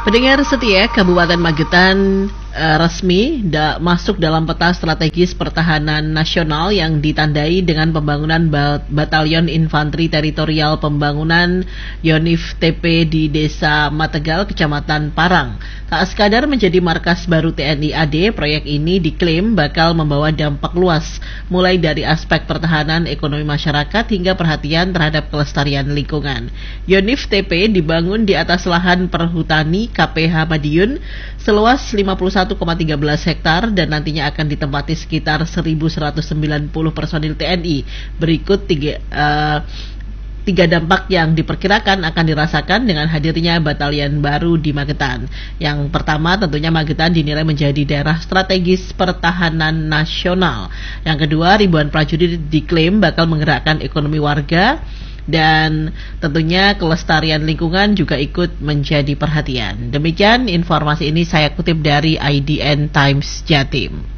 Pendengar setia, Kabupaten Magetan resmi masuk dalam peta strategis pertahanan nasional yang ditandai dengan pembangunan Batalion Infanteri Teritorial Pembangunan Yonif TP di Desa Mategal, Kecamatan Parang. Tak sekadar menjadi markas baru TNI AD, proyek ini diklaim bakal membawa dampak luas, mulai dari aspek pertahanan ekonomi masyarakat hingga perhatian terhadap kelestarian lingkungan. Yonif TP dibangun di atas lahan perhutani KPH Madiun seluas 51,13 hektar dan nantinya akan ditempati sekitar 1.190 personil TNI. Berikut tiga dampak yang diperkirakan akan dirasakan dengan hadirnya batalion baru di Magetan. Yang pertama, tentunya Magetan dinilai menjadi daerah strategis pertahanan nasional. Yang kedua, ribuan prajurit diklaim bakal menggerakkan ekonomi warga. Dan tentunya kelestarian lingkungan juga ikut menjadi perhatian. Demikian informasi ini saya kutip dari IDN Times Jatim.